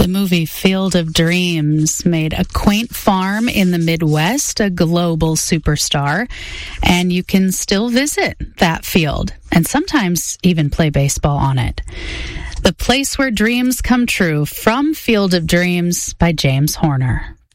The movie Field of Dreams made a quaint farm in the Midwest a global superstar, and you can still visit that field and sometimes even play baseball on it. The Place Where Dreams Come True from Field of Dreams by James Horner.